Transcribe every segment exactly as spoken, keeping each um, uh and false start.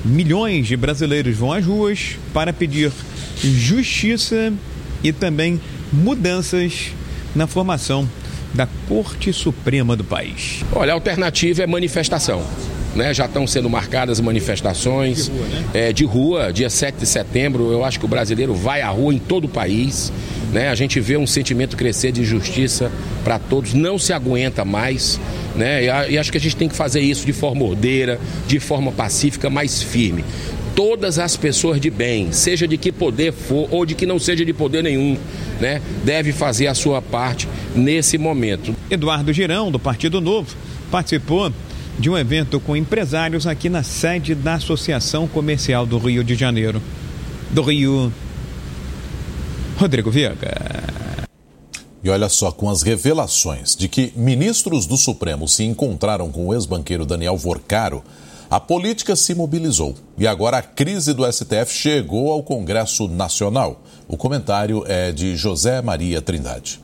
Milhões de brasileiros vão às ruas para pedir justiça e também mudanças na formação da Corte Suprema do país. Olha, a alternativa é manifestação. Né, já estão sendo marcadas manifestações de rua, né? é, de rua, dia sete de setembro. Eu acho que o brasileiro vai à rua em todo o país, né? A gente vê um sentimento crescer de justiça para todos, não se aguenta mais, né? E, e acho que a gente tem que fazer isso de forma ordeira, de forma pacífica, mais firme. Todas as pessoas de bem, seja de que poder for ou de que não seja de poder nenhum, né, deve fazer a sua parte nesse momento. Eduardo Girão, do Partido Novo, participou de um evento com empresários aqui na sede da Associação Comercial do Rio de Janeiro. Do Rio, Rodrigo Viega. E olha só, com as revelações de que ministros do Supremo se encontraram com o ex-banqueiro Daniel Vorcaro, a política se mobilizou e agora a crise do S T F chegou ao Congresso Nacional. O comentário é de José Maria Trindade.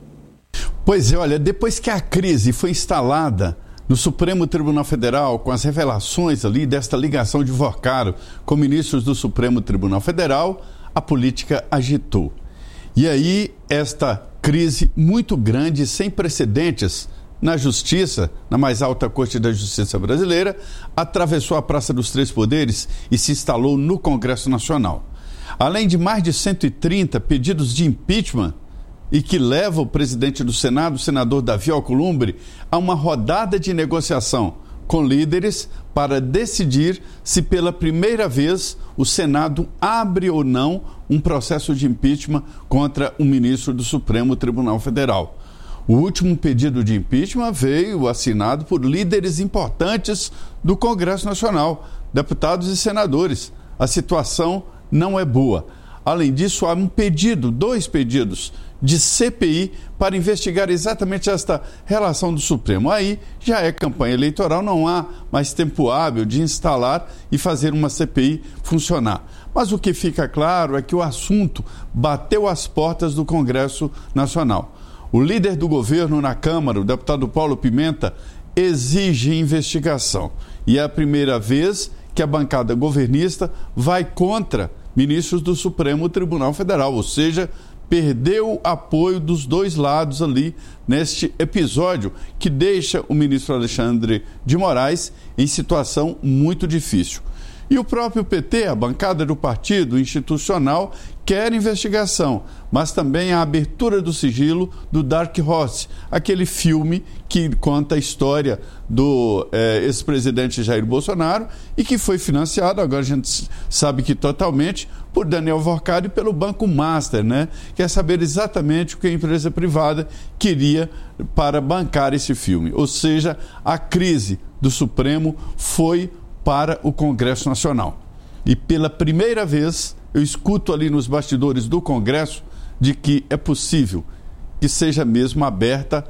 Pois é, olha, depois que a crise foi instalada no Supremo Tribunal Federal, com as revelações ali desta ligação de Vorcaro com ministros do Supremo Tribunal Federal, a política agitou. E aí, esta crise muito grande, sem precedentes na Justiça, na mais alta corte da Justiça brasileira, atravessou a Praça dos Três Poderes e se instalou no Congresso Nacional. Além de mais de cento e trinta pedidos de impeachment, e que leva o presidente do Senado, o senador Davi Alcolumbre, a uma rodada de negociação com líderes para decidir se pela primeira vez o Senado abre ou não um processo de impeachment contra um ministro do Supremo Tribunal Federal. O último pedido de impeachment veio assinado por líderes importantes do Congresso Nacional, deputados e senadores. A situação não é boa. Além disso, há um pedido, dois pedidos de C P I para investigar exatamente esta relação do Supremo. Aí já é campanha eleitoral, não há mais tempo hábil de instalar e fazer uma C P I funcionar. Mas o que fica claro é que o assunto bateu às portas do Congresso Nacional. O líder do governo na Câmara, o deputado Paulo Pimenta, exige investigação. E é a primeira vez que a bancada governista vai contra ministros do Supremo Tribunal Federal, ou seja, perdeu apoio dos dois lados ali neste episódio que deixa o ministro Alexandre de Moraes em situação muito difícil. E o próprio P T, a bancada do partido institucional, quer investigação, mas também a abertura do sigilo do Dark Horse, aquele filme que conta a história do eh, ex-presidente Jair Bolsonaro e que foi financiado, agora a gente sabe que totalmente, por Daniel Vorcaro e pelo Banco Master, né? Quer saber exatamente o que a empresa privada queria para bancar esse filme. Ou seja, a crise do Supremo foi para o Congresso Nacional. E pela primeira vez eu escuto ali nos bastidores do Congresso de que é possível que seja mesmo aberta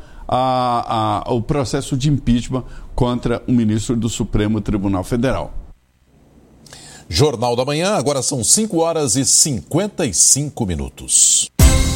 a, a, o processo de impeachment contra o ministro do Supremo Tribunal Federal. Jornal da Manhã, agora são cinco horas e cinquenta e cinco minutos.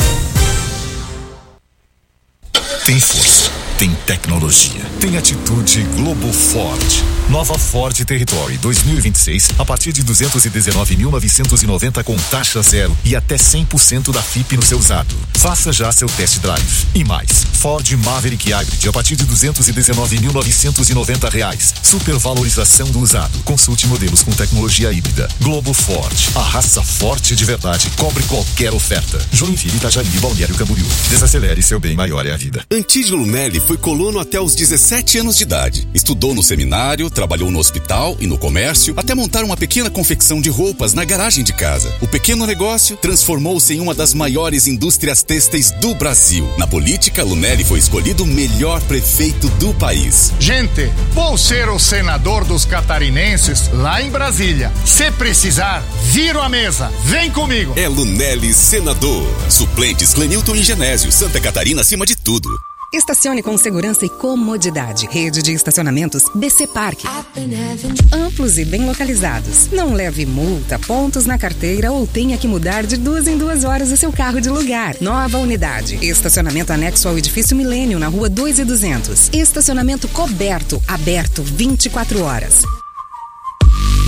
Tem força, tem tecnologia, tem atitude Globo Ford. Nova Ford Territory dois mil e vinte e seis a partir de duzentos e dezenove mil novecentos e noventa com taxa zero e até cem por cento da F I P no seu usado. Faça já seu test drive. E mais, Ford Maverick Hybrid a partir de duzentos e dezenove mil novecentos e noventa reais. Supervalorização do usado. Consulte modelos com tecnologia híbrida. Globo Ford, a raça forte de verdade, cobre qualquer oferta. Joinville, Itajaí, Balneário Camboriú. Desacelere, seu bem maior é a vida. Antídio Lunelli foi colono até os dezessete anos de idade. Estudou no seminário, trabalhou no hospital e no comércio, até montar uma pequena confecção de roupas na garagem de casa. O pequeno negócio transformou-se em uma das maiores indústrias têxteis do Brasil. Na política, Lunelli foi escolhido o melhor prefeito do país. Gente, vou ser o senador dos catarinenses lá em Brasília. Se precisar, viro a mesa. Vem comigo. É Lunelli senador. Suplentes Clenilton e Genésio. Santa Catarina acima de tudo. Estacione com segurança e comodidade. Rede de estacionamentos B C Parque. Amplos e bem localizados. Não leve multa, pontos na carteira ou tenha que mudar de duas em duas horas o seu carro de lugar. Nova unidade. Estacionamento anexo ao edifício Milênio, na rua dois e duzentos. Estacionamento coberto, aberto vinte e quatro horas.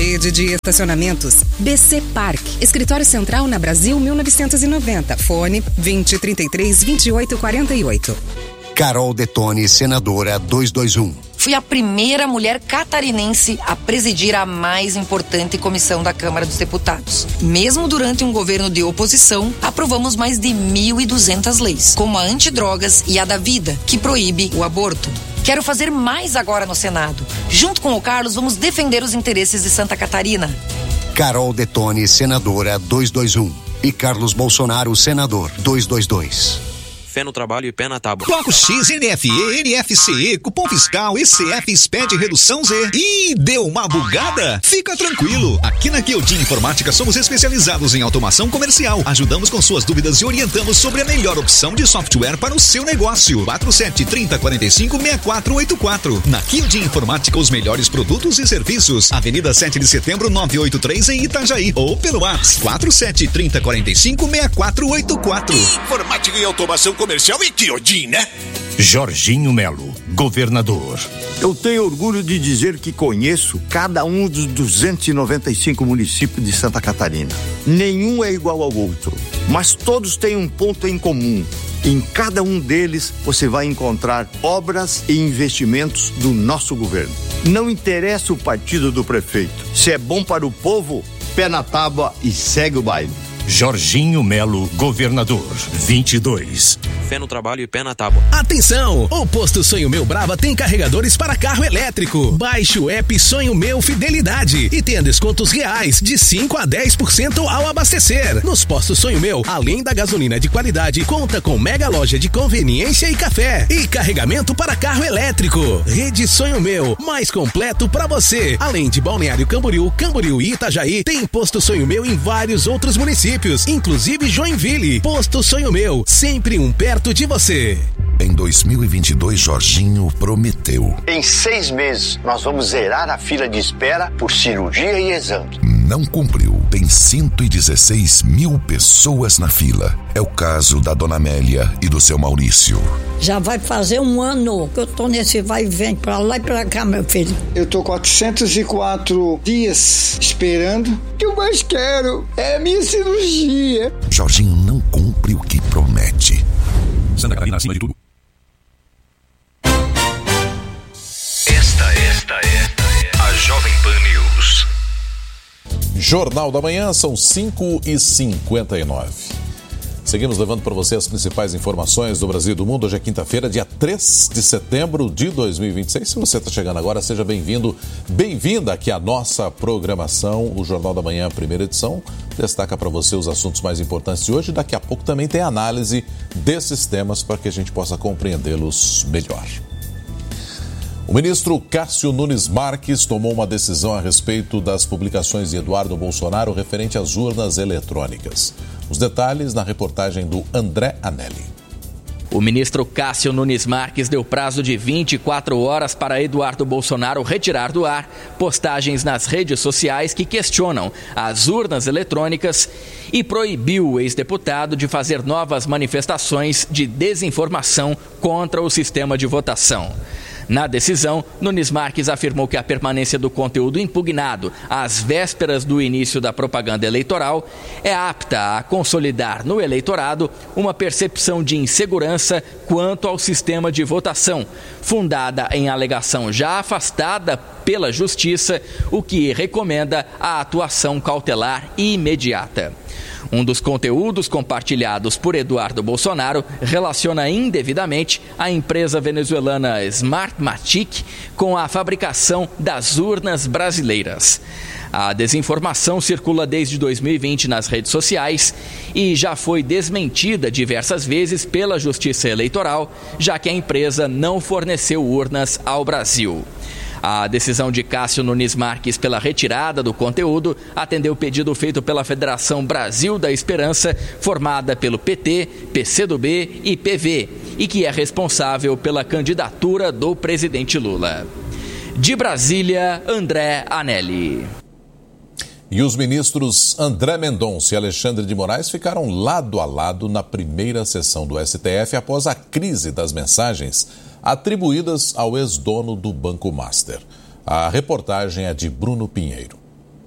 Rede de estacionamentos B C Park. Escritório central na Brasil mil novecentos e noventa. Fone vinte, trinta e três, vinte e oito, quarenta e oito. Carol Detone, senadora duzentos e vinte e um. Fui a primeira mulher catarinense a presidir a mais importante comissão da Câmara dos Deputados. Mesmo durante um governo de oposição, aprovamos mais de mil e duzentas leis, como a antidrogas e a da vida, que proíbe o aborto. Quero fazer mais agora no Senado. Junto com o Carlos, vamos defender os interesses de Santa Catarina. Carol Detone, senadora duzentos e vinte e um. E Carlos Bolsonaro, senador duzentos e vinte e dois. Fé no trabalho e pé na tábua. Bloco X, N F E, N F C E, cupom fiscal, E C F, S P E D, redução Z. Ih, deu uma bugada? Fica tranquilo. Aqui na Kyojin Informática somos especializados em automação comercial. Ajudamos com suas dúvidas e orientamos sobre a melhor opção de software para o seu negócio. quatro sete, trinta, quarenta e cinco, sessenta e quatro oitenta e quatro. Na Kyojin Informática, os melhores produtos e serviços. Avenida sete de setembro, novecentos e oitenta e três, em Itajaí. Ou pelo WhatsApp quatro sete, trinta, quarenta e cinco, sessenta e quatro oitenta e quatro. Informática e automação comercial e Kyojin, né? Jorginho Melo, governador. Eu tenho orgulho de dizer que conheço cada um dos duzentos e noventa e cinco municípios de Santa Catarina. Nenhum é igual ao outro, mas todos têm um ponto em comum. Em cada um deles você vai encontrar obras e investimentos do nosso governo. Não interessa o partido do prefeito. Se é bom para o povo, pé na tábua e segue o baile. Jorginho Melo, governador, vinte e dois. Fé no trabalho e pé na tábua. Atenção! O Posto Sonho Meu Brava tem carregadores para carro elétrico. Baixe o app Sonho Meu Fidelidade e tenha descontos reais de cinco a dez por cento ao abastecer. Nos postos Sonho Meu, além da gasolina de qualidade, conta com mega loja de conveniência e café e carregamento para carro elétrico. Rede Sonho Meu, mais completo para você. Além de Balneário Camboriú, Camboriú e Itajaí, tem Posto Sonho Meu em vários outros municípios, inclusive Joinville. Posto Sonho Meu, sempre um perto de você. Em dois mil e vinte e dois, Jorginho prometeu. Em seis meses, nós vamos zerar a fila de espera por cirurgia e exame. Não cumpriu. Tem cento e dezesseis mil pessoas na fila. É o caso da dona Amélia e do seu Maurício. Já vai fazer um ano que eu tô nesse vai e vem pra lá e pra cá, meu filho. Eu tô quatrocentos e quatro dias esperando. O que eu mais quero é a minha cirurgia. Jorginho não cumpre o que promete. Santa Catarina acima de tudo. Esta, esta, esta é a Jovem Pan News. Jornal da Manhã, são cinco e cinquenta e nove. Seguimos levando para você as principais informações do Brasil e do mundo. Hoje é quinta-feira, dia três de setembro de dois mil e vinte e seis. Se você está chegando agora, seja bem-vindo, bem-vinda aqui à nossa programação. O Jornal da Manhã, primeira edição, destaca para você os assuntos mais importantes de hoje. Daqui a pouco também tem análise desses temas para que a gente possa compreendê-los melhor. O ministro Cássio Nunes Marques tomou uma decisão a respeito das publicações de Eduardo Bolsonaro referente às urnas eletrônicas. Os detalhes na reportagem do André Anelli. O ministro Cássio Nunes Marques deu prazo de vinte e quatro horas para Eduardo Bolsonaro retirar do ar postagens nas redes sociais que questionam as urnas eletrônicas e proibiu o ex-deputado de fazer novas manifestações de desinformação contra o sistema de votação. Na decisão, Nunes Marques afirmou que a permanência do conteúdo impugnado às vésperas do início da propaganda eleitoral é apta a consolidar no eleitorado uma percepção de insegurança quanto ao sistema de votação, fundada em alegação já afastada pela Justiça, o que recomenda a atuação cautelar imediata. Um dos conteúdos compartilhados por Eduardo Bolsonaro relaciona indevidamente a empresa venezuelana Smartmatic com a fabricação das urnas brasileiras. A desinformação circula desde dois mil e vinte nas redes sociais e já foi desmentida diversas vezes pela Justiça Eleitoral, já que a empresa não forneceu urnas ao Brasil. A decisão de Cássio Nunes Marques pela retirada do conteúdo atendeu o pedido feito pela Federação Brasil da Esperança, formada pelo P T, P C do B e P V, e que é responsável pela candidatura do presidente Lula. De Brasília, André Anelli. E os ministros André Mendonça e Alexandre de Moraes ficaram lado a lado na primeira sessão do S T F após a crise das mensagens atribuídas ao ex-dono do Banco Master. A reportagem é de Bruno Pinheiro.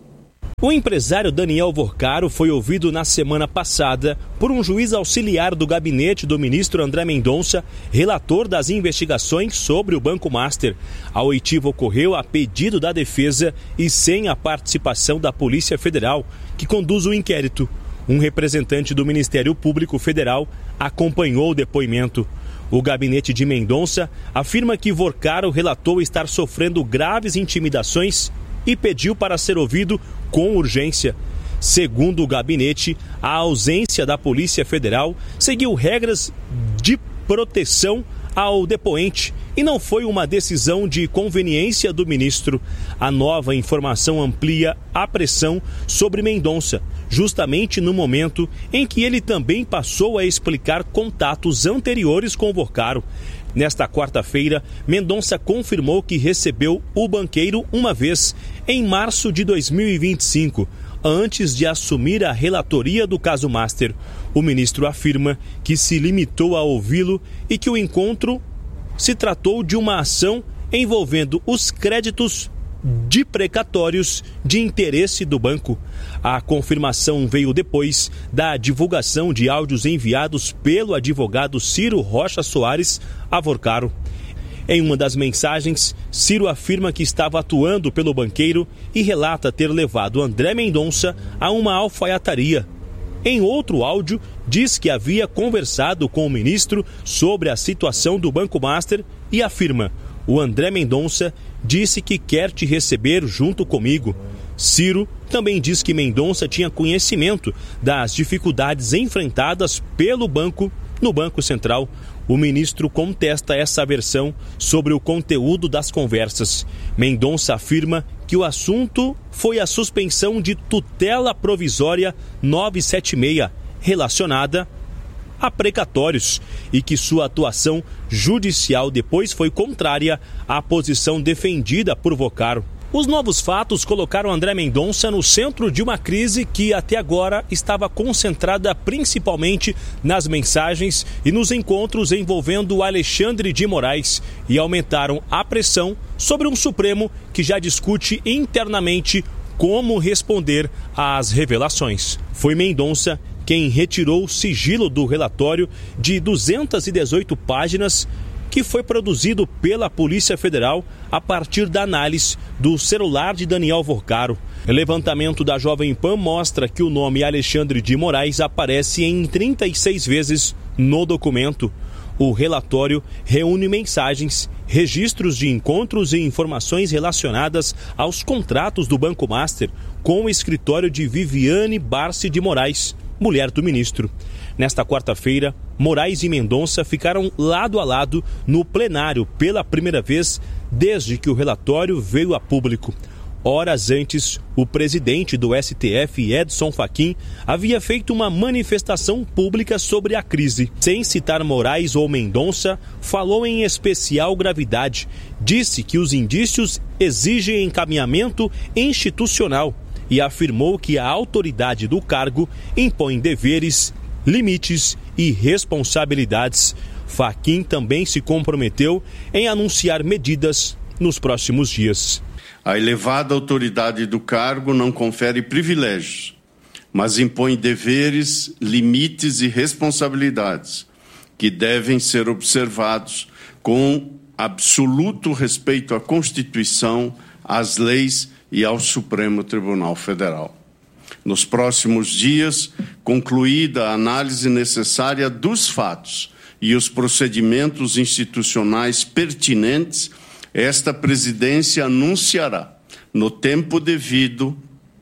O empresário Daniel Vorcaro foi ouvido na semana passada por um juiz auxiliar do gabinete do ministro André Mendonça, relator das investigações sobre o Banco Master. A oitiva ocorreu a pedido da defesa e sem a participação da Polícia Federal, que conduz o inquérito. Um representante do Ministério Público Federal acompanhou o depoimento. O gabinete de Mendonça afirma que Vorcaro relatou estar sofrendo graves intimidações e pediu para ser ouvido com urgência. Segundo o gabinete, a ausência da Polícia Federal seguiu regras de proteção ao depoente e não foi uma decisão de conveniência do ministro. A nova informação amplia a pressão sobre Mendonça, justamente no momento em que ele também passou a explicar contatos anteriores com Vorcaro. Nesta quarta-feira, Mendonça confirmou que recebeu o banqueiro uma vez, em março de dois mil e vinte e cinco, antes de assumir a relatoria do caso Master. O ministro afirma que se limitou a ouvi-lo e que o encontro se tratou de uma ação envolvendo os créditos de precatórios de interesse do banco. A confirmação veio depois da divulgação de áudios enviados pelo advogado Ciro Rocha Soares a Vorcaro. Em uma das mensagens, Ciro afirma que estava atuando pelo banqueiro e relata ter levado André Mendonça a uma alfaiataria. Em outro áudio, diz que havia conversado com o ministro sobre a situação do Banco Master e afirma: o André Mendonça disse que quer te receber junto comigo. Ciro também diz que Mendonça tinha conhecimento das dificuldades enfrentadas pelo banco no Banco Central. O ministro contesta essa versão sobre o conteúdo das conversas. Mendonça afirma que o assunto foi a suspensão de tutela provisória novecentos e setenta e seis, relacionada a precatórios, e que sua atuação judicial depois foi contrária à posição defendida por Vorcaro. Os novos fatos colocaram André Mendonça no centro de uma crise que até agora estava concentrada principalmente nas mensagens e nos encontros envolvendo Alexandre de Moraes e aumentaram a pressão sobre um Supremo que já discute internamente como responder às revelações. Foi Mendonça quem retirou o sigilo do relatório de duzentas e dezoito páginas que foi produzido pela Polícia Federal a partir da análise do celular de Daniel Vorcaro. O levantamento da Jovem Pan mostra que o nome Alexandre de Moraes aparece em trinta e seis vezes no documento. O relatório reúne mensagens, registros de encontros e informações relacionadas aos contratos do Banco Master com o escritório de Viviane Barsi de Moraes, mulher do ministro. Nesta quarta-feira, Moraes e Mendonça ficaram lado a lado no plenário pela primeira vez desde que o relatório veio a público. Horas antes, o presidente do S T F, Edson Fachin, havia feito uma manifestação pública sobre a crise. Sem citar Moraes ou Mendonça, falou em especial gravidade. Disse que os indícios exigem encaminhamento institucional e afirmou que a autoridade do cargo impõe deveres, limites e responsabilidades. Fachin também se comprometeu em anunciar medidas nos próximos dias. A elevada autoridade do cargo não confere privilégios, mas impõe deveres, limites e responsabilidades que devem ser observados com absoluto respeito à Constituição, às leis e ao Supremo Tribunal Federal. Nos próximos dias, concluída a análise necessária dos fatos e os procedimentos institucionais pertinentes, esta presidência anunciará, no tempo devido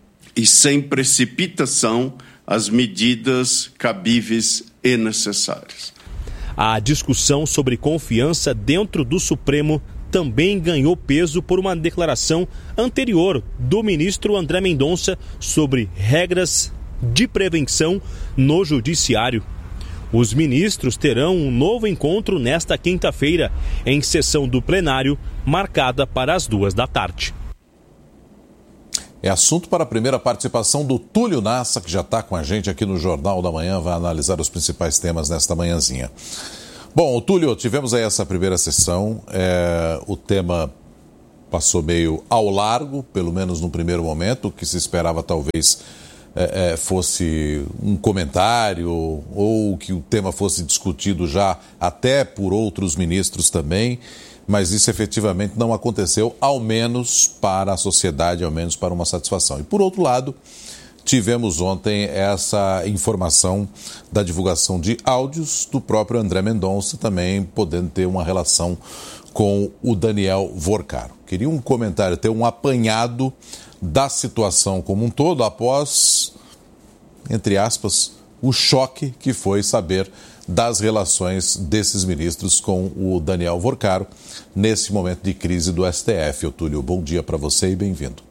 e sem precipitação, as medidas cabíveis e necessárias. A discussão sobre confiança dentro do Supremo também ganhou peso por uma declaração anterior do ministro André Mendonça sobre regras de prevenção no judiciário. Os ministros terão um novo encontro nesta quinta-feira, em sessão do plenário, marcada para as duas da tarde. É assunto para a primeira participação do Túlio Nassa, que já está com a gente aqui no Jornal da Manhã, vai analisar os principais temas nesta manhãzinha. Bom, Túlio, tivemos aí essa primeira sessão, é, o tema passou meio ao largo, pelo menos no primeiro momento, o que se esperava talvez é, é, fosse um comentário ou que o tema fosse discutido já até por outros ministros também, mas isso efetivamente não aconteceu, ao menos para a sociedade, ao menos para uma satisfação. E por outro lado, tivemos ontem essa informação da divulgação de áudios do próprio André Mendonça, também podendo ter uma relação com o Daniel Vorcaro. Queria um comentário, ter um apanhado da situação como um todo, após, entre aspas, o choque que foi saber das relações desses ministros com o Daniel Vorcaro nesse momento de crise do S T F. Otúlio, bom dia para você e bem-vindo.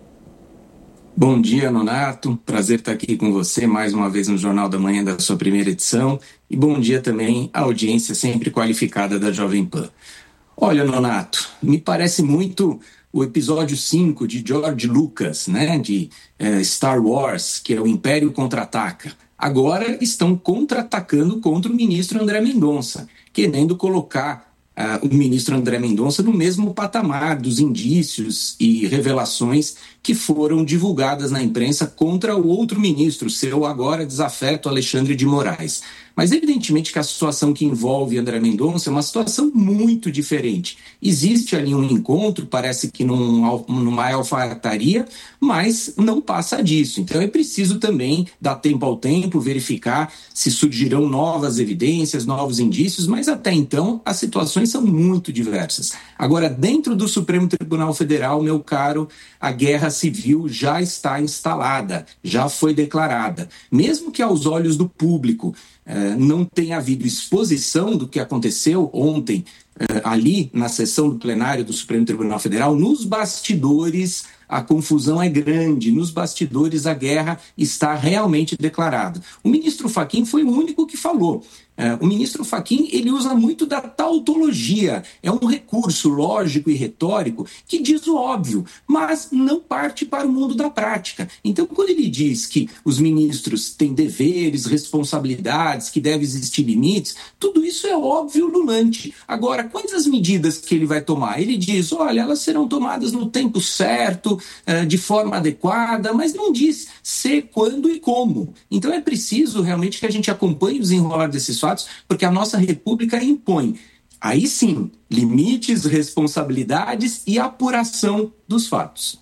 Bom dia, Nonato. Prazer estar aqui com você mais uma vez no Jornal da Manhã da sua primeira edição. E bom dia também à audiência sempre qualificada da Jovem Pan. Olha, Nonato, me parece muito o episódio cinco de George Lucas, né, de eh, Star Wars, que é o Império Contra-Ataca. Agora estão contra-atacando contra o ministro André Mendonça, querendo colocar uh, o ministro André Mendonça no mesmo patamar dos indícios e revelações que foram divulgadas na imprensa contra o outro ministro, seu agora desafeto Alexandre de Moraes. Mas evidentemente que a situação que envolve André Mendonça é uma situação muito diferente. Existe ali um encontro, parece que num, numa alfaiataria, mas não passa disso. Então é preciso também dar tempo ao tempo, verificar se surgirão novas evidências, novos indícios, mas até então as situações são muito diversas. Agora, dentro do Supremo Tribunal Federal, meu caro, a guerra civil já está instalada, já foi declarada. Mesmo que aos olhos do público Uh, não tenha havido exposição do que aconteceu ontem uh, ali na sessão do plenário do Supremo Tribunal Federal, nos bastidores a confusão é grande, nos bastidores a guerra está realmente declarada. O ministro Fachin foi o único que falou. Uh, o ministro Fachin, ele usa muito da tautologia, é um recurso lógico e retórico que diz o óbvio, mas não parte para o mundo da prática. Então, quando ele diz que os ministros têm deveres, responsabilidades, que deve existir limites, tudo isso é óbvio ululante. Agora, quais as medidas que ele vai tomar? Ele diz, olha, elas serão tomadas no tempo certo, uh, de forma adequada, mas não diz se, quando e como. Então, é preciso realmente que a gente acompanhe o desenrolar desses fatos, porque a nossa república impõe, aí sim, limites, responsabilidades e apuração dos fatos.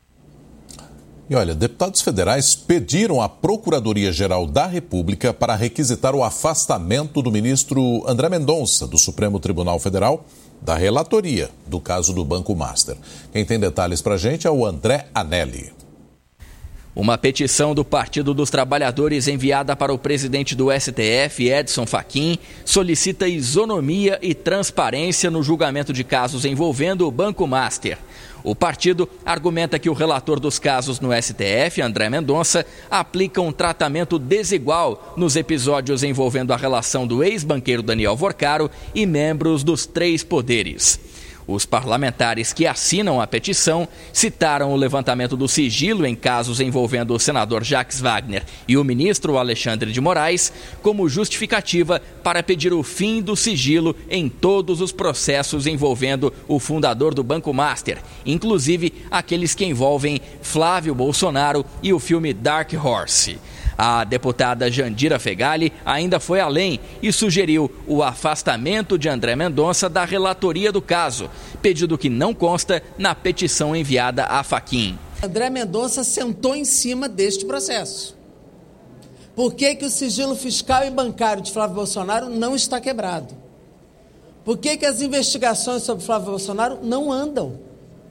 E olha, deputados federais pediram à Procuradoria-Geral da República para requisitar o afastamento do ministro André Mendonça, do Supremo Tribunal Federal, da relatoria do caso do Banco Master. Quem tem detalhes para a gente é o André Anelli. Uma petição do Partido dos Trabalhadores enviada para o presidente do S T F, Edson Fachin, solicita isonomia e transparência no julgamento de casos envolvendo o Banco Master. O partido argumenta que o relator dos casos no S T F, André Mendonça, aplica um tratamento desigual nos episódios envolvendo a relação do ex-banqueiro Daniel Vorcaro e membros dos três poderes. Os parlamentares que assinam a petição citaram o levantamento do sigilo em casos envolvendo o senador Jacques Wagner e o ministro Alexandre de Moraes como justificativa para pedir o fim do sigilo em todos os processos envolvendo o fundador do Banco Master, inclusive aqueles que envolvem Flávio Bolsonaro e o filme Dark Horse. A deputada Jandira Fegali ainda foi além e sugeriu o afastamento de André Mendonça da relatoria do caso, pedido que não consta na petição enviada a Fachin. André Mendonça sentou em cima deste processo. Por que que o sigilo fiscal e bancário de Flávio Bolsonaro não está quebrado? Por que que as investigações sobre Flávio Bolsonaro não andam?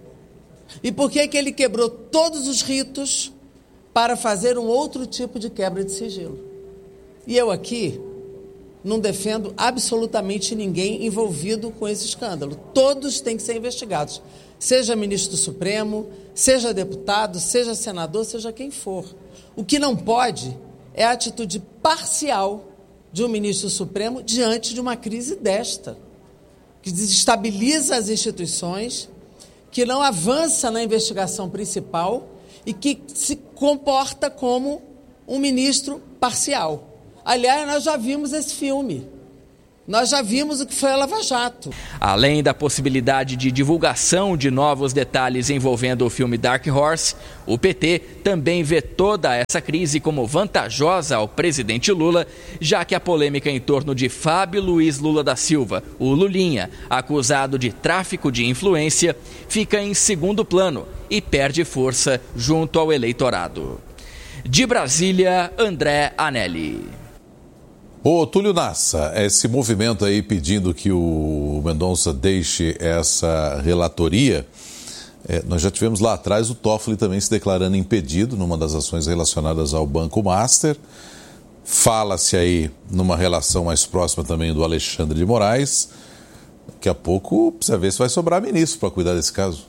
E por que que ele quebrou todos os ritos para fazer um outro tipo de quebra de sigilo? E eu aqui não defendo absolutamente ninguém envolvido com esse escândalo. Todos têm que ser investigados, seja ministro do Supremo, seja deputado, seja senador, seja quem for. O que não pode é a atitude parcial de um ministro do Supremo diante de uma crise desta, que desestabiliza as instituições, que não avança na investigação principal e que se comporta como um ministro parcial. Aliás, nós já vimos esse filme. Nós já vimos o que foi a Lava Jato. Além da possibilidade de divulgação de novos detalhes envolvendo o filme Dark Horse, o P T também vê toda essa crise como vantajosa ao presidente Lula, já que a polêmica em torno de Fábio Luiz Lula da Silva, o Lulinha, acusado de tráfico de influência, fica em segundo plano e perde força junto ao eleitorado. De Brasília, André Anelli. Ô, Túlio Nassa, esse movimento aí pedindo que o Mendonça deixe essa relatoria, é, nós já tivemos lá atrás o Toffoli também se declarando impedido numa das ações relacionadas ao Banco Master. Fala-se aí numa relação mais próxima também do Alexandre de Moraes. Daqui a pouco precisa ver se vai sobrar ministro para cuidar desse caso.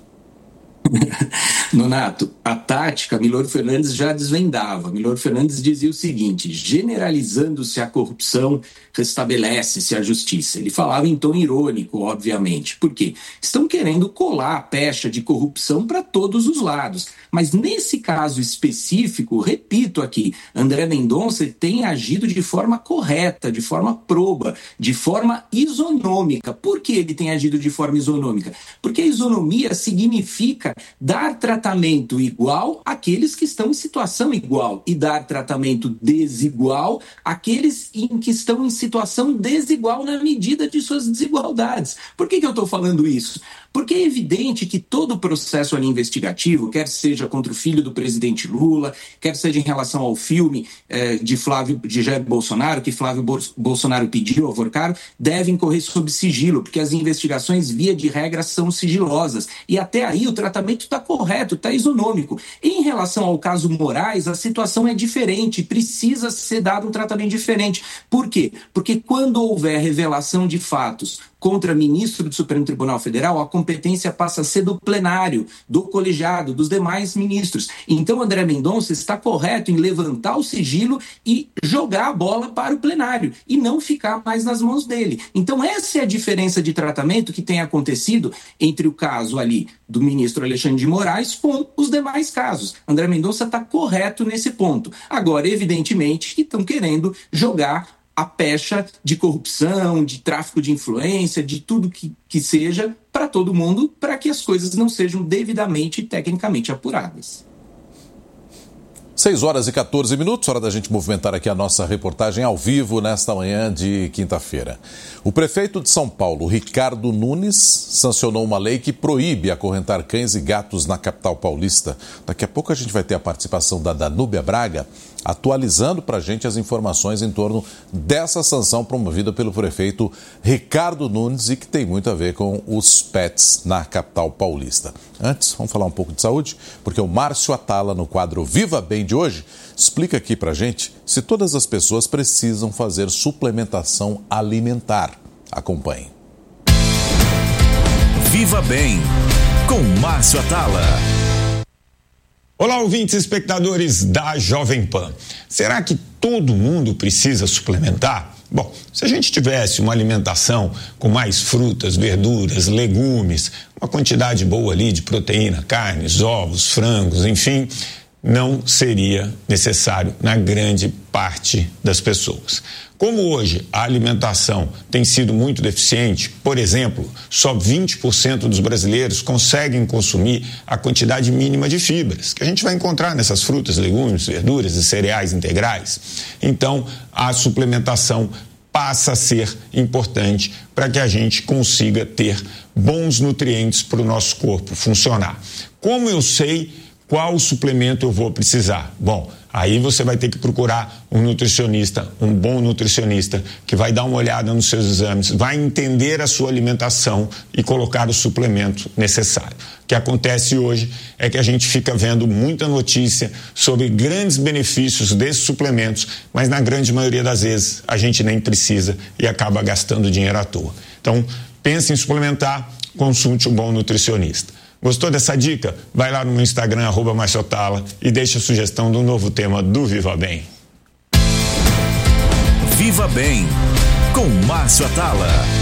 Nonato, a tática Milor Fernandes já desvendava. Milor Fernandes dizia o seguinte: generalizando-se a corrupção, restabelece-se a justiça. Ele falava em tom irônico, obviamente. Por quê? Estão querendo colar a pecha de corrupção para todos os lados. Mas nesse caso específico, repito aqui, André Mendonça tem agido de forma correta, de forma proba, de forma isonômica. Por que ele tem agido de forma isonômica? Porque a isonomia significa dar tratamento igual àqueles que estão em situação igual e dar tratamento desigual àqueles em que estão em situação desigual na medida de suas desigualdades. Por que que eu estou falando isso? Porque é evidente que todo o processo ali investigativo, quer seja contra o filho do presidente Lula, quer seja em relação ao filme eh, de Flávio, de Jair Bolsonaro, que Flávio Bolsonaro pediu ao Vorcaro, devem correr sob sigilo, porque as investigações, via de regra, são sigilosas. E até aí o tratamento está correto, está isonômico. Em relação ao caso Moraes, a situação é diferente, precisa ser dado um tratamento diferente. Por quê? Porque quando houver revelação de fatos contra ministro do Supremo Tribunal Federal, a competência passa a ser do plenário, do colegiado, dos demais ministros. Então, André Mendonça está correto em levantar o sigilo e jogar a bola para o plenário e não ficar mais nas mãos dele. Então, essa é a diferença de tratamento que tem acontecido entre o caso ali do ministro Alexandre de Moraes com os demais casos. André Mendonça está correto nesse ponto. Agora, evidentemente, que estão querendo jogar a pecha de corrupção, de tráfico de influência, de tudo que, que seja, para todo mundo, para que as coisas não sejam devidamente e tecnicamente apuradas. seis horas e quatorze minutos, hora da gente movimentar aqui a nossa reportagem ao vivo nesta manhã de quinta-feira. O prefeito de São Paulo, Ricardo Nunes, sancionou uma lei que proíbe acorrentar cães e gatos na capital paulista. Daqui a pouco a gente vai ter a participação da Danúbia Braga, atualizando para a gente as informações em torno dessa sanção promovida pelo prefeito Ricardo Nunes e que tem muito a ver com os pets na capital paulista. Antes, vamos falar um pouco de saúde, porque o Márcio Atala, no quadro Viva Bem de hoje, explica aqui para a gente se todas as pessoas precisam fazer suplementação alimentar. Acompanhe. Viva Bem, com Márcio Atala. Olá, ouvintes e espectadores da Jovem Pan. Será que todo mundo precisa suplementar? Bom, se a gente tivesse uma alimentação com mais frutas, verduras, legumes, uma quantidade boa ali de proteína, carnes, ovos, frangos, enfim, não seria necessário na grande parte das pessoas. Como hoje a alimentação tem sido muito deficiente, por exemplo, só vinte por cento dos brasileiros conseguem consumir a quantidade mínima de fibras, que a gente vai encontrar nessas frutas, legumes, verduras e cereais integrais. Então, a suplementação passa a ser importante para que a gente consiga ter bons nutrientes para o nosso corpo funcionar. Como eu sei qual suplemento eu vou precisar? Bom, aí você vai ter que procurar um nutricionista, um bom nutricionista, que vai dar uma olhada nos seus exames, vai entender a sua alimentação e colocar o suplemento necessário. O que acontece hoje é que a gente fica vendo muita notícia sobre grandes benefícios desses suplementos, mas na grande maioria das vezes a gente nem precisa e acaba gastando dinheiro à toa. Então, pense em suplementar, consulte um bom nutricionista. Gostou dessa dica? Vai lá no meu Instagram, arroba Márcio Atala, e deixa a sugestão do novo tema do Viva Bem. Viva Bem, com Márcio Atala.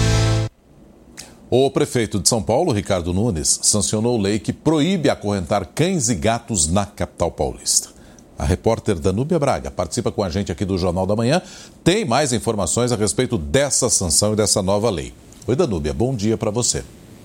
O prefeito de São Paulo, Ricardo Nunes, sancionou lei que proíbe acorrentar cães e gatos na capital paulista. A repórter Danúbia Braga participa com a gente aqui do Jornal da Manhã. Tem mais informações a respeito dessa sanção e dessa nova lei. Oi, Danúbia, bom dia para você.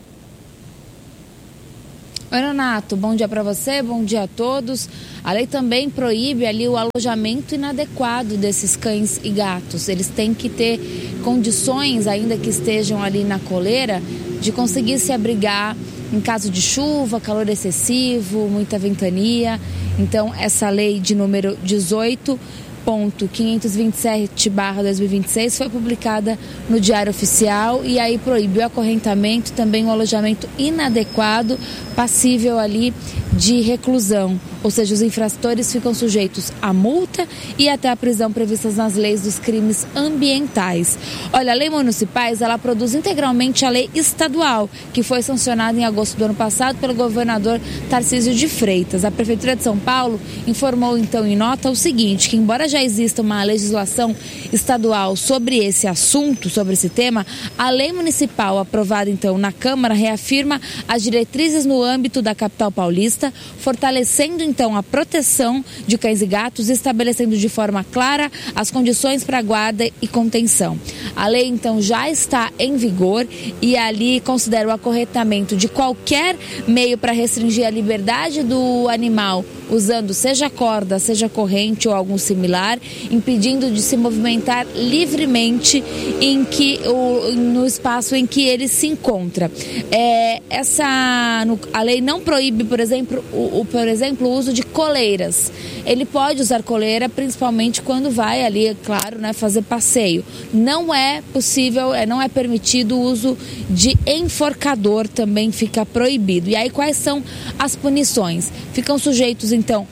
Oi, Renato, bom dia para você, bom dia a todos. A lei também proíbe ali o alojamento inadequado desses cães e gatos. Eles têm que ter condições, ainda que estejam ali na coleira, de conseguir se abrigar em caso de chuva, calor excessivo, muita ventania. Então, essa lei de número dezoito ponto quinhentos e vinte e sete barra dois mil e vinte e seis foi publicada no Diário Oficial e aí proibiu o acorrentamento, também o alojamento inadequado, passível ali de reclusão. Ou seja, os infratores ficam sujeitos à multa e até à prisão previstas nas leis dos crimes ambientais. Olha, a lei municipais, ela produz integralmente a lei estadual, que foi sancionada em agosto do ano passado pelo governador Tarcísio de Freitas. A Prefeitura de São Paulo informou então em nota o seguinte, que embora já exista uma legislação estadual sobre esse assunto, sobre esse tema, a lei municipal aprovada então na Câmara reafirma as diretrizes no âmbito da capital paulista, fortalecendo então a proteção de cães e gatos, estabelecendo de forma clara as condições para guarda e contenção. A lei então já está em vigor e ali considera o acorrentamento de qualquer meio para restringir a liberdade do animal, usando seja corda, seja corrente ou algum similar, impedindo de se movimentar livremente em que, o, no espaço em que ele se encontra. É, essa, no, a lei não proíbe, por exemplo, o, o, por exemplo, o uso de coleiras. Ele pode usar coleira, principalmente quando vai ali, é claro, né, fazer passeio. Não é possível, é, não é permitido o uso de enforcador, também fica proibido. E aí quais são as punições? Ficam sujeitos então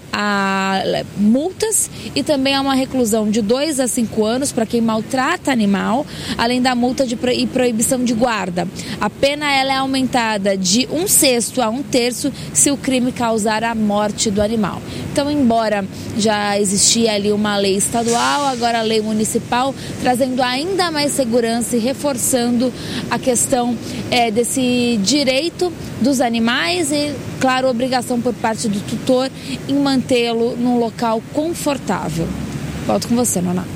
a multas e também a uma reclusão de dois a cinco anos para quem maltrata animal, além da multa de pro... e proibição de guarda. A pena ela é aumentada de um sexto a um terço se o crime causar a morte do animal. Então, embora já existia ali uma lei estadual, agora a lei municipal, trazendo ainda mais segurança e reforçando a questão é, desse direito dos animais e, claro, obrigação por parte do tutor em mantê-lo num local confortável. Volto com você, Nonato.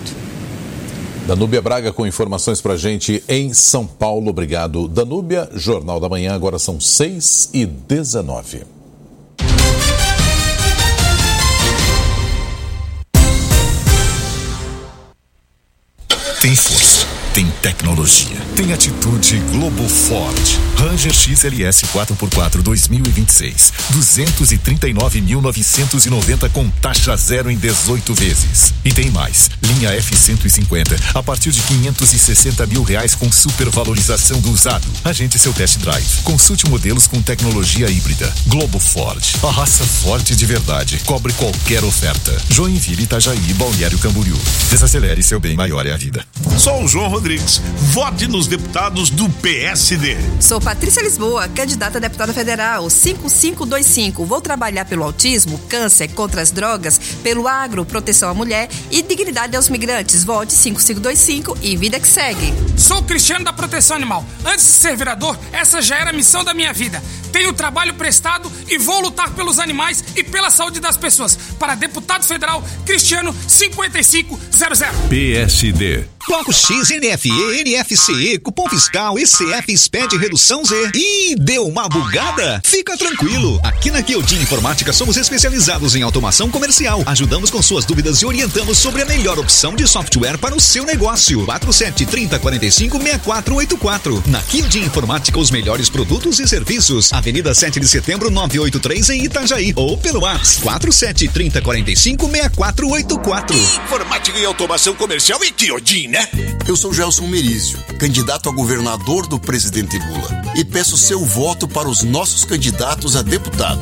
Danúbia Braga com informações pra gente em São Paulo. Obrigado, Danúbia. Jornal da Manhã, agora são seis e dezenove. Tem força, tem tecnologia, tem atitude Globo Ford. Ranger X L S quatro por quatro dois mil e vinte e seis, duzentos e trinta e nove mil novecentos e noventa com taxa zero em dezoito vezes. E tem mais, linha F cento e cinquenta a partir de quinhentos e sessenta mil reais com supervalorização do usado. Agende seu test drive. Consulte modelos com tecnologia híbrida. Globo Ford, a raça forte de verdade. Cobre qualquer oferta. Joinville, Itajaí, Balneário Camboriú. Desacelere, seu bem maior é a vida. Sou o João Rodrigues. Vote nos deputados do P S D. Sou Patrícia Lisboa, candidata a deputada federal, cinco cinco dois cinco. Vou trabalhar pelo autismo, câncer, contra as drogas, pelo agro, proteção à mulher e dignidade aos migrantes. Vote cinco cinco dois cinco e vida que segue. Sou Cristiano da Proteção Animal. Antes de ser vereador, essa já era a missão da minha vida. Tenho trabalho prestado e vou lutar pelos animais e pela saúde das pessoas. Para deputado federal, Cristiano cinquenta e cinco zero zero. P S D. Bloco X, N F E, N F C E, cupom fiscal, E C F, S P E D, redução Z. Ih, deu uma bugada? Fica tranquilo. Aqui na Kyodin Informática somos especializados em automação comercial. Ajudamos com suas dúvidas e orientamos sobre a melhor opção de software para o seu negócio. quatro sete três zero quatro cinco seis quatro oito quatro. Na Kyodin Informática, os melhores produtos e serviços. Avenida sete de setembro, novecentos e oitenta e três em Itajaí. Ou pelo WhatsApp quatro sete três zero quatro cinco seis quatro oito quatro. Informática e automação comercial e Kyodin, né? Eu sou Gelson Merizio, candidato a governador do presidente Lula, e peço seu voto para os nossos candidatos a deputado.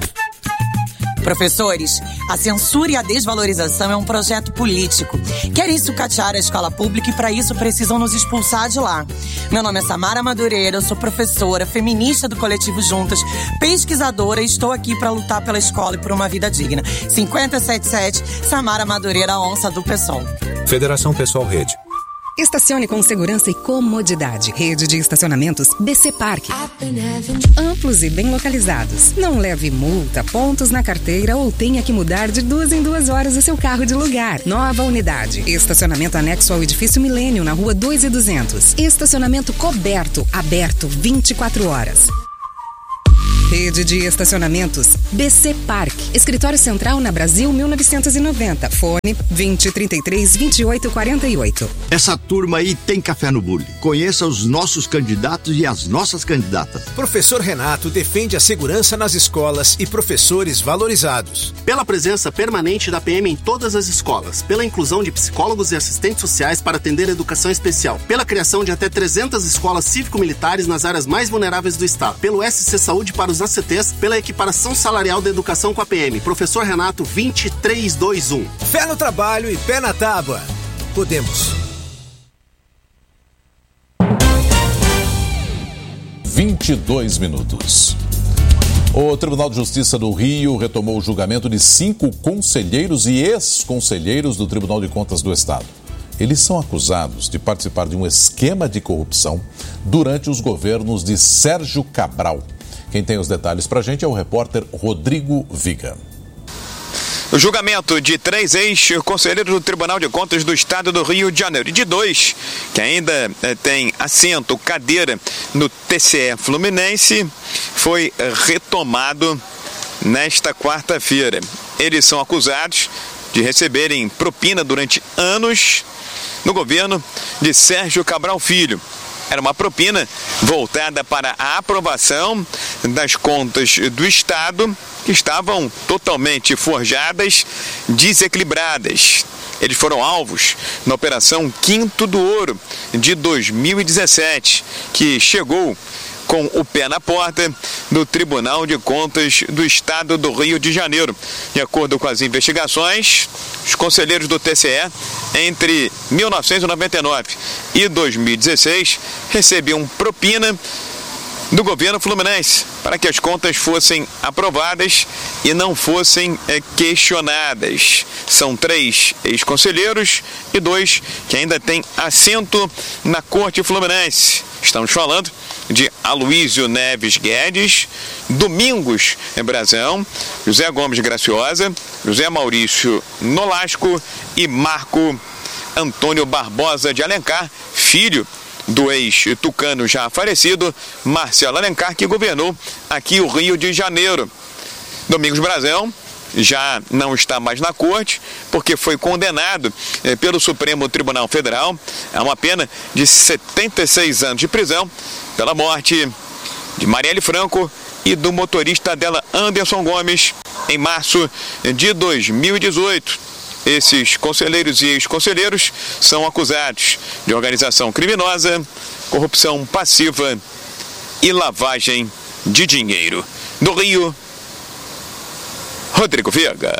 Professores, a censura e a desvalorização é um projeto político. Querem sucatear a escola pública e para isso precisam nos expulsar de lá. Meu nome é Samara Madureira, eu sou professora, feminista do Coletivo Juntas, pesquisadora e estou aqui para lutar pela escola e por uma vida digna. cinquenta e sete sete, Samara Madureira, onça do PSOL. Federação Pessoal Rede. Estacione com segurança e comodidade. Rede de estacionamentos B C Park. Amplos e bem localizados. Não leve multa, pontos na carteira ou tenha que mudar de duas em duas horas o seu carro de lugar. Nova unidade. Estacionamento anexo ao edifício Milênio, na rua dois e duzentos. Estacionamento coberto, aberto vinte e quatro horas. Rede de estacionamentos B C Park. Escritório Central na Brasil mil novecentos e noventa. Fone vinte, trinta e três, vinte e oito, quarenta e oito. Essa turma aí tem café no bule. Conheça os nossos candidatos e as nossas candidatas. Professor Renato defende a segurança nas escolas e professores valorizados. Pela presença permanente da P M em todas as escolas, pela inclusão de psicólogos e assistentes sociais para atender a educação especial, pela criação de até trezentas escolas cívico-militares nas áreas mais vulneráveis do estado, pelo S C Saúde para os A C Ts, pela equiparação salarial da educação com a P M. Professor Renato vinte e três vinte e um. Fé no trabalho e pé na tábua. Podemos. vinte e dois minutos. O Tribunal de Justiça do Rio retomou o julgamento de cinco conselheiros e ex-conselheiros do Tribunal de Contas do Estado. Eles são acusados de participar de um esquema de corrupção durante os governos de Sérgio Cabral. Quem tem os detalhes pra gente é o repórter Rodrigo Viga. O julgamento de três ex-conselheiros do Tribunal de Contas do Estado do Rio de Janeiro e de dois que ainda eh, têm assento, cadeira no T C E Fluminense foi retomado nesta quarta-feira. Eles são acusados de receberem propina durante anos no governo de Sérgio Cabral Filho. Era uma propina voltada para a aprovação das contas do Estado, que estavam totalmente forjadas, desequilibradas. Eles foram alvos na Operação Quinto do Ouro de dois mil e dezessete, que chegou com o pé na porta do Tribunal de Contas do Estado do Rio de Janeiro. De acordo com as investigações, os conselheiros do T C E, entre mil novecentos e noventa e nove e dois mil e dezesseis, recebiam propina do governo fluminense para que as contas fossem aprovadas e não fossem é, questionadas. São três ex-conselheiros e dois que ainda têm assento na Corte Fluminense. Estamos falando de Aloísio Neves Guedes, Domingos Brazão, José Gomes Graciosa, José Maurício Nolasco e Marco Antônio Barbosa de Alencar, filho do ex-tucano já falecido Marcelo Alencar, que governou aqui o Rio de Janeiro. Domingos Brazão já não está mais na corte, porque foi condenado eh, pelo Supremo Tribunal Federal a uma pena de setenta e seis anos de prisão pela morte de Marielle Franco e do motorista dela Anderson Gomes em março de dois mil e dezoito. Esses conselheiros e ex-conselheiros são acusados de organização criminosa, corrupção passiva e lavagem de dinheiro. No Rio, Rodrigo Viga.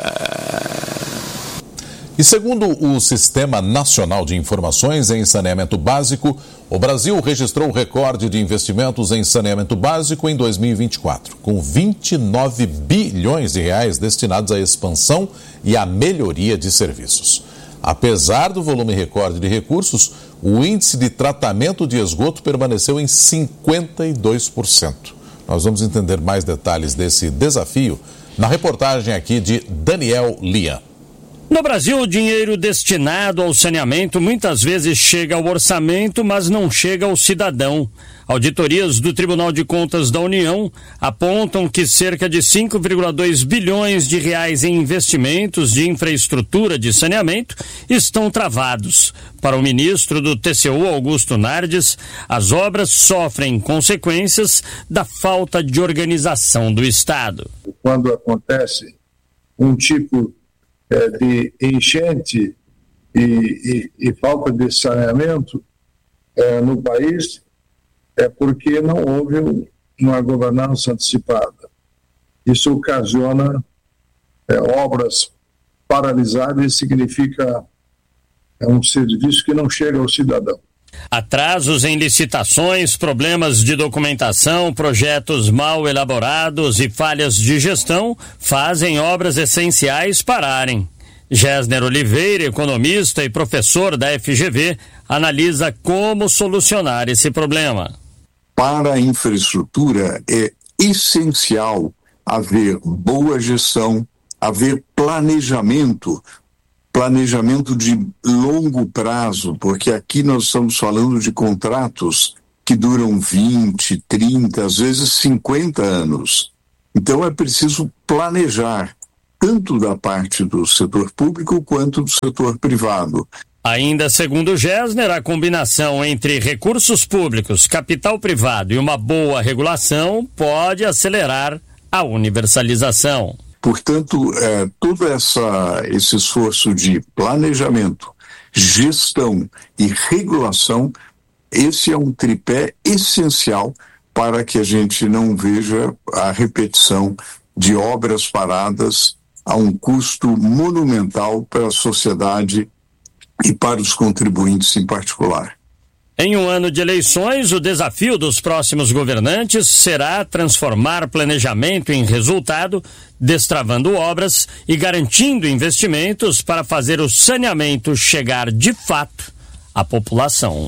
E segundo o Sistema Nacional de Informações em Saneamento Básico, o Brasil registrou o recorde de investimentos em saneamento básico em dois mil e vinte e quatro, com vinte e nove bilhões de reais destinados à expansão e à melhoria de serviços. Apesar do volume recorde de recursos, o índice de tratamento de esgoto permaneceu em cinquenta e dois por cento. Nós vamos entender mais detalhes desse desafio na reportagem aqui de Daniel Lian. No Brasil, o dinheiro destinado ao saneamento muitas vezes chega ao orçamento, mas não chega ao cidadão. Auditorias do Tribunal de Contas da União apontam que cerca de cinco vírgula dois bilhões de reais em investimentos de infraestrutura de saneamento estão travados. Para o ministro do T C U, Augusto Nardes, as obras sofrem consequências da falta de organização do Estado. Quando acontece um tipo de enchente e, e, e falta de saneamento é, no país, é porque não houve uma governança antecipada. Isso ocasiona é, obras paralisadas e significa é, um serviço que não chega ao cidadão. Atrasos em licitações, problemas de documentação, projetos mal elaborados e falhas de gestão fazem obras essenciais pararem. Gésner Oliveira, economista e professor da F G V, analisa como solucionar esse problema. Para a infraestrutura é essencial haver boa gestão, haver planejamento, planejamento de longo prazo, porque aqui nós estamos falando de contratos que duram vinte, trinta, às vezes cinquenta anos. Então é preciso planejar, tanto da parte do setor público quanto do setor privado. Ainda segundo Gésner, a combinação entre recursos públicos, capital privado e uma boa regulação pode acelerar a universalização. Portanto, é, todo essa, esse esforço de planejamento, gestão e regulação, esse é um tripé essencial para que a gente não veja a repetição de obras paradas a um custo monumental para a sociedade e para os contribuintes em particular. Em um ano de eleições, o desafio dos próximos governantes será transformar planejamento em resultado, destravando obras e garantindo investimentos para fazer o saneamento chegar de fato à população.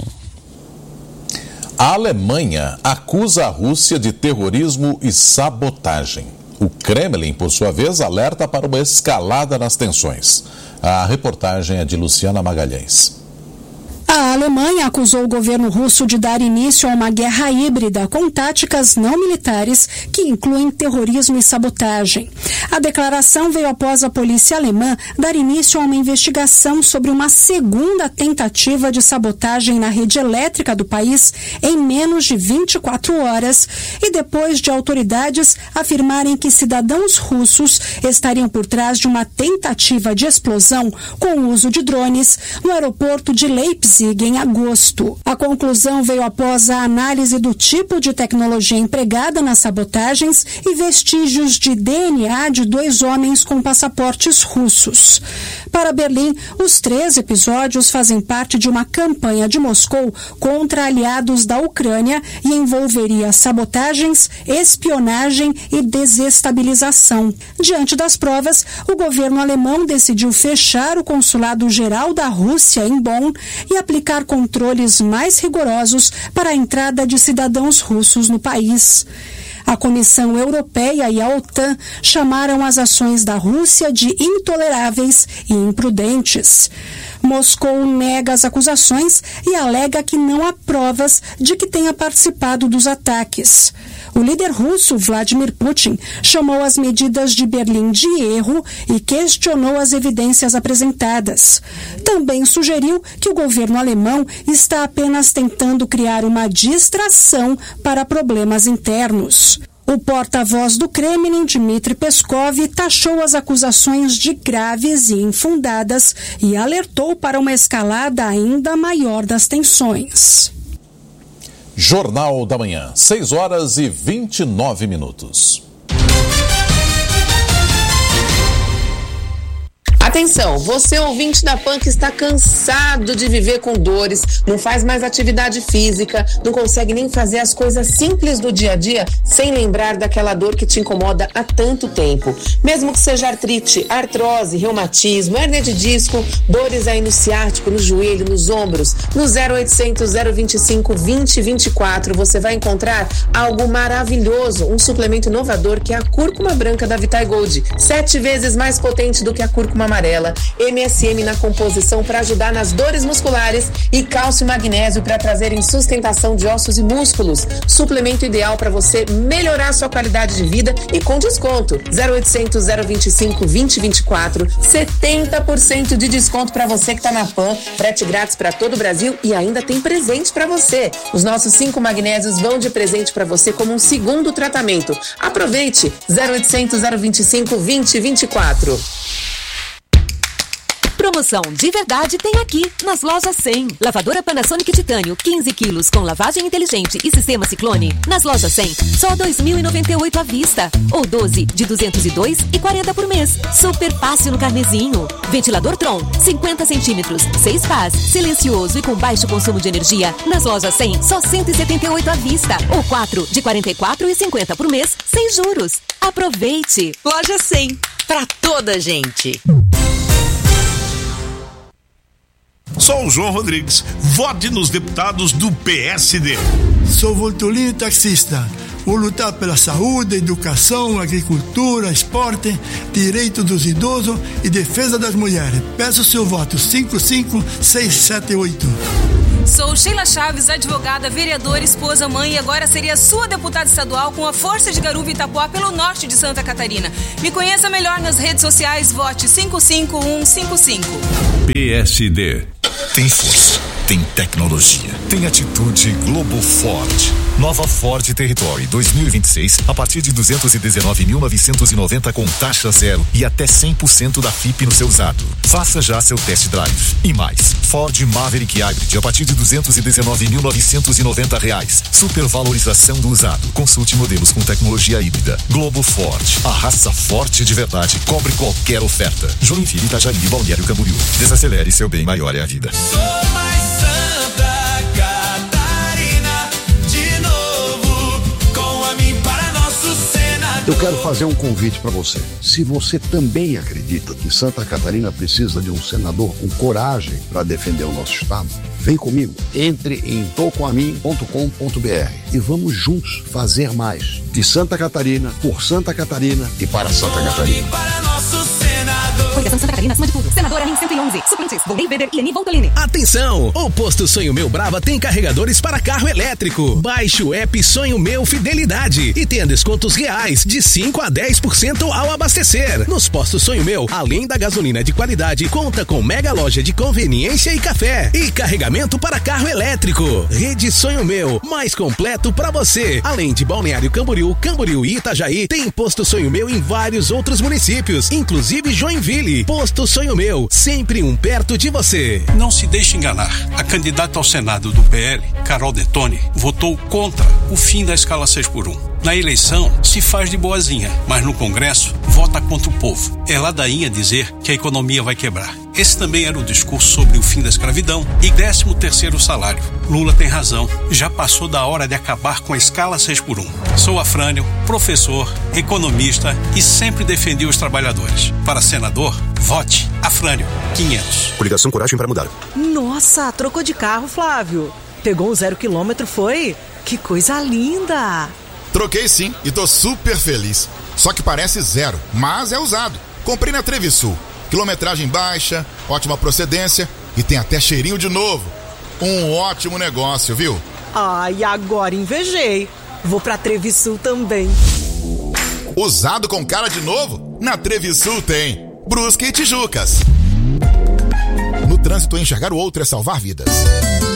A Alemanha acusa a Rússia de terrorismo e sabotagem. O Kremlin, por sua vez, alerta para uma escalada nas tensões. A reportagem é de Luciana Magalhães. A Alemanha acusou o governo russo de dar início a uma guerra híbrida com táticas não militares que incluem terrorismo e sabotagem. A declaração veio após a polícia alemã dar início a uma investigação sobre uma segunda tentativa de sabotagem na rede elétrica do país em menos de vinte e quatro horas e depois de autoridades afirmarem que cidadãos russos estariam por trás de uma tentativa de explosão com o uso de drones no aeroporto de Leipzig em agosto. A conclusão veio após a análise do tipo de tecnologia empregada nas sabotagens e vestígios de D N A de dois homens com passaportes russos. Para Berlim, os três episódios fazem parte de uma campanha de Moscou contra aliados da Ucrânia e envolveria sabotagens, espionagem e desestabilização. Diante das provas, o governo alemão decidiu fechar o consulado-geral da Rússia em Bonn e aplicar controles mais rigorosos para a entrada de cidadãos russos no país. A Comissão Europeia e a OTAN chamaram as ações da Rússia de intoleráveis e imprudentes. Moscou nega as acusações e alega que não há provas de que tenha participado dos ataques. O líder russo, Vladimir Putin, chamou as medidas de Berlim de erro e questionou as evidências apresentadas. Também sugeriu que o governo alemão está apenas tentando criar uma distração para problemas internos. O porta-voz do Kremlin, Dmitry Peskov, taxou as acusações de graves e infundadas e alertou para uma escalada ainda maior das tensões. Jornal da Manhã, seis horas e vinte e nove minutos. Atenção, você ouvinte da Pan que está cansado de viver com dores, não faz mais atividade física, não consegue nem fazer as coisas simples do dia a dia sem lembrar daquela dor que te incomoda há tanto tempo. Mesmo que seja artrite, artrose, reumatismo, hérnia de disco, dores aí no ciático, no joelho, nos ombros, no zero oitocentos, zero vinte e cinco, vinte, vinte e quatro você vai encontrar algo maravilhoso, um suplemento inovador que é a cúrcuma branca da Vitae Gold, sete vezes mais potente do que a cúrcuma amarela. M S M na composição para ajudar nas dores musculares e cálcio e magnésio para trazerem sustentação de ossos e músculos. Suplemento ideal para você melhorar sua qualidade de vida e com desconto. zero oitocentos, zero vinte e cinco, vinte, vinte e quatro, setenta por cento de desconto para você que está na Pan, frete grátis para todo o Brasil e ainda tem presente para você. Os nossos cinco magnésios vão de presente para você como um segundo tratamento. Aproveite. zero oitocentos, zero vinte e cinco, vinte, vinte e quatro. Promoção de verdade tem aqui, nas lojas cem. Lavadora Panasonic Titânio, quinze quilos, com lavagem inteligente e sistema Ciclone. Nas lojas cem, só dois mil e noventa e oito à vista. Ou doze, de duzentos e dois e quarenta por mês. Super fácil no carnezinho. Ventilador Tron, cinquenta centímetros, seis pás, silencioso e com baixo consumo de energia. Nas lojas cem, só cento e setenta e oito à vista. Ou quatro, de quarenta e quatro e cinquenta por mês, sem juros. Aproveite! Loja cem, pra toda gente. Sou o João Rodrigues. Vote nos deputados do P S D. Sou Voltolino taxista. Vou lutar pela saúde, educação, agricultura, esporte, direito dos idosos e defesa das mulheres. Peço seu voto cinco cinco seis sete oito. Sou Sheila Chaves, advogada, vereadora, esposa, mãe e agora seria sua deputada estadual com a força de Garuva e Itapuá pelo norte de Santa Catarina. Me conheça melhor nas redes sociais, vote cinco cinco um cinco cinco. P S D. Tem força, tem tecnologia, tem atitude Globo Ford. Nova Ford Territory dois mil e vinte e seis a partir de duzentos e dezenove mil novecentos e noventa com taxa zero e até cem por cento da F I P no seu usado. Faça já seu test drive. E mais, Ford Maverick Hybrid a partir de duzentos e dezenove mil novecentos e noventa reais. Supervalorização do usado. Consulte modelos com tecnologia híbrida. Globo Ford, a raça forte de verdade, cobre qualquer oferta. Joinville, Itajaí, Balneário Camboriú. Desacelere, seu bem maior é a vida. Sou mais Santa Catarina, de novo, com a mim para nosso Senado. Eu quero fazer um convite para você. Se você também acredita que Santa Catarina precisa de um senador com coragem para defender o nosso estado, vem comigo. Entre em tô com a mim ponto com ponto b r e vamos juntos fazer mais. De Santa Catarina, por Santa Catarina e para Santa Catarina. Coligação Santa Catarina acima de tudo. Senadora Anin cento e onze. Suplentes, Volney Weber e Leni Voltolini. Atenção! O Posto Sonho Meu Brava tem carregadores para carro elétrico. Baixe o app Sonho Meu Fidelidade e tenha descontos reais de cinco a dez por cento ao abastecer. Nos Postos Sonho Meu, além da gasolina de qualidade, conta com mega loja de conveniência e café. E carregamento para carro elétrico. Rede Sonho Meu, mais completo para você. Além de Balneário Camboriú, Camboriú e Itajaí, tem Posto Sonho Meu em vários outros municípios, inclusive Joinville. Posto Sonho Meu, sempre um perto de você. Não se deixe enganar. A candidata ao Senado do P L, Carol Detoni, votou contra o fim da escala seis por um. Na eleição, se faz de boazinha, mas no Congresso, vota contra o povo. É ladainha dizer que a economia vai quebrar. Esse também era o discurso sobre o fim da escravidão e décimo terceiro salário. Lula tem razão. Já passou da hora de acabar com a escala seis por um. Sou Afrânio, professor, economista e sempre defendi os trabalhadores. Para senador, vote Afrânio quinhentos. Coligação Coragem para Mudar. Nossa, trocou de carro, Flávio. Pegou um zero quilômetro, foi? Que coisa linda! Troquei sim e tô super feliz. Só que parece zero, mas é usado. Comprei na Trevisul. Quilometragem baixa, ótima procedência e tem até cheirinho de novo. Um ótimo negócio, viu? Ai, agora invejei. Vou pra Trevisul também. Usado com cara de novo? Na Trevisul tem. Brusque e Tijucas. No trânsito, enxergar o outro é salvar vidas.